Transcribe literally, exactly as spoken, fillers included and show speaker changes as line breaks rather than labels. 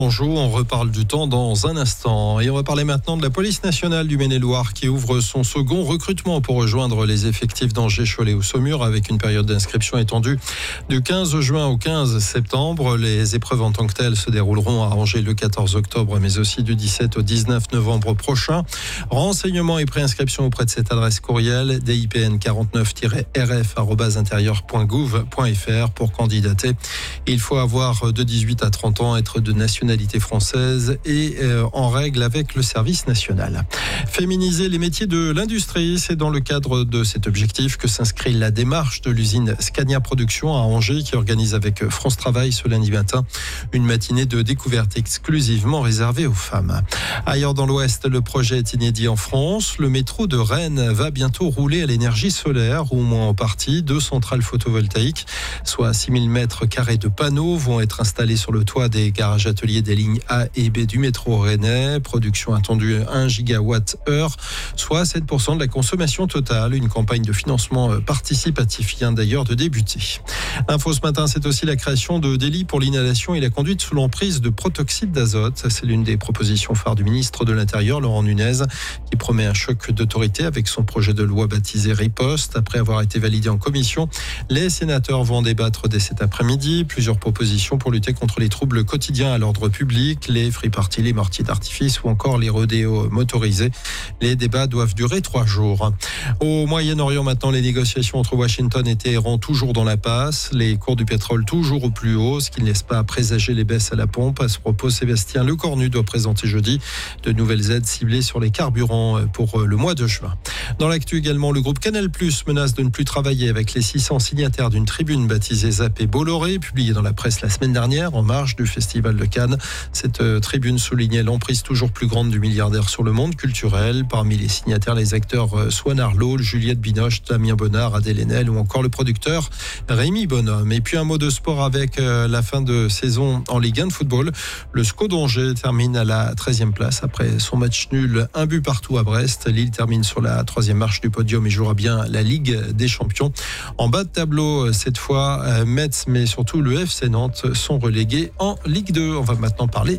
Bonjour, on reparle du temps dans un instant. Et on va parler maintenant de la police nationale du Maine-et-Loire qui ouvre son second recrutement pour rejoindre les effectifs d'Angers, Cholet ou Saumur avec une période d'inscription étendue du quinze juin au quinze septembre. Les épreuves en tant que telles se dérouleront à Angers le quatorze octobre, mais aussi du dix-sept au dix-neuf novembre prochain. Renseignements et préinscription auprès de cette adresse courriel D I P N quarante-neuf tiret R F arobase intérieur point gouv point F R pour candidater. Il faut avoir de dix-huit à trente ans, être de nationalité française et euh, en règle avec le service national. Féminiser les métiers de l'industrie, c'est dans le cadre de cet objectif que s'inscrit la démarche de l'usine Scania Production à Angers qui organise avec France Travail ce lundi matin une matinée de découverte exclusivement réservée aux femmes. Ailleurs dans l'Ouest, le projet est inédit en France. Le métro de Rennes va bientôt rouler à l'énergie solaire, ou au moins en partie. Deux centrales photovoltaïques, soit six mille mètres carrés de panneaux, vont être installés sur le toit des garages ateliers des lignes A et B du métro rennais. Production attendue un gigawatt-heure, soit sept pour cent de la consommation totale. Une campagne de financement participatif vient d'ailleurs de débuter. Info ce matin, c'est aussi la création de délits pour l'inhalation et la conduite sous l'emprise de protoxyde d'azote. C'est l'une des propositions phares du ministre de l'Intérieur, Laurent Nunez, qui promet un choc d'autorité avec son projet de loi baptisé Riposte. Après avoir été validé en commission, les sénateurs vont en débattre dès cet après-midi. Plusieurs propositions pour lutter contre les troubles quotidiens à l'ordre public, les free-parties, les mortiers d'artifice ou encore les rodéos motorisés. Les débats doivent durer trois jours. Au Moyen-Orient maintenant, les négociations entre Washington et Téhéran toujours dans la passe. Les cours du pétrole toujours au plus haut, ce qui ne laisse pas présager les baisses à la pompe. À ce propos, Sébastien Lecornu doit présenter jeudi de nouvelles aides ciblées sur les carburants pour le mois de juin. Dans l'actu également, le groupe Canal+ menace de ne plus travailler avec les six cents signataires d'une tribune baptisée Zappé Bolloré, publiée dans la presse la semaine dernière en marge du Festival de Cannes. Cette tribune soulignait l'emprise toujours plus grande du milliardaire sur le monde culturel. Parmi les signataires, les acteurs Swan Arlo, Juliette Binoche, Damien Bonnard, Adèle Haenel ou encore le producteur Rémi Bonhomme. Et puis un mot de sport avec la fin de saison en Ligue un de football. Le S C O d'Angers termine à la treizième place après son match nul, un but partout à Brest. Lille termine sur la troisième marche du podium et jouera bien la Ligue des Champions. En bas de tableau, cette fois, Metz, mais surtout le F C Nantes sont relégués en Ligue deux. On va maintenant parler